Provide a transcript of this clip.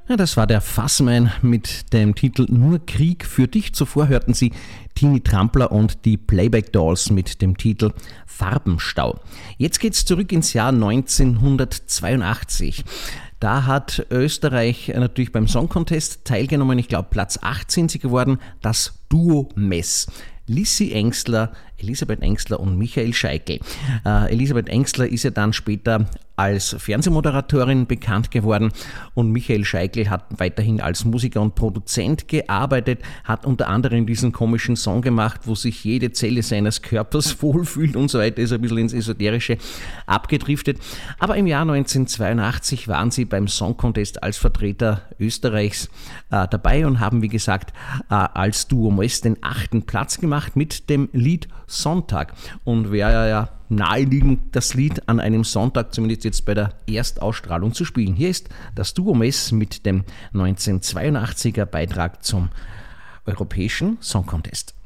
Ja, das war der Fassmann mit dem Titel Nur Krieg für dich. Zuvor hörten Sie Tini Trampler und die Playback Dolls mit dem Titel Farbenstau. Jetzt geht's zurück ins Jahr 1982. Da hat Österreich natürlich beim Song Contest teilgenommen. Ich glaube, Platz 8 sind sie geworden. Das Duo Mess. Lissi Engstler, Elisabeth Engstler und Michael Scheikel. Elisabeth Engstler ist ja dann später als Fernsehmoderatorin bekannt geworden und Michael Scheikel hat weiterhin als Musiker und Produzent gearbeitet, hat unter anderem diesen komischen Song gemacht, wo sich jede Zelle seines Körpers wohlfühlt und so weiter, ist ein bisschen ins Esoterische abgedriftet. Aber im Jahr 1982 waren sie beim Song Contest als Vertreter Österreichs dabei und haben, wie gesagt, als Duo Mess den 8. Platz gemacht mit dem Lied Sonntag. Und wäre ja naheliegend, das Lied an einem Sonntag, zumindest jetzt bei der Erstausstrahlung, zu spielen. Hier ist das Duo Mess mit dem 1982er Beitrag zum Europäischen Song Contest.